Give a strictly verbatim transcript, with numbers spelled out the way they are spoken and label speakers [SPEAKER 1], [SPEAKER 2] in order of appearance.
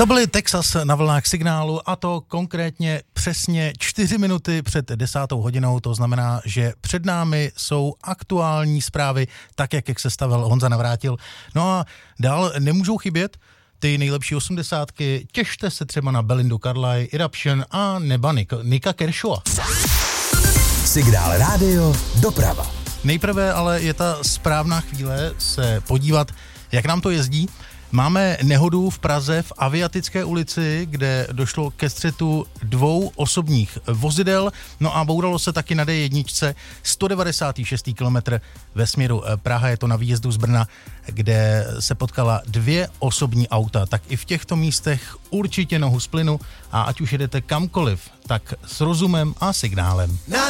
[SPEAKER 1] To byly Texas na vlnách Signálu a to konkrétně přesně čtyři minuty před desátou hodinou, to znamená, že před námi jsou aktuální zprávy, tak jak, jak se stavil Honza Navrátil. No a dál nemůžou chybět ty nejlepší osmdesátky, těšte se třeba na Belindu Carlisle, Eruption a neba Nika Kershawa.
[SPEAKER 2] Signál rádio, doprava.
[SPEAKER 1] Nejprve ale je ta správná chvíle se podívat, jak nám to jezdí. Máme nehodu v Praze v Aviatické ulici, kde došlo ke střetu dvou osobních vozidel, no a bouralo se taky na D jedna, sto devadesátý šestý kilometr ve směru Praha, je to na výjezdu z Brna, kde se potkala dvě osobní auta. Tak i v těchto místech určitě nohu z plynu a ať už jedete kamkoliv, tak s rozumem a signálem.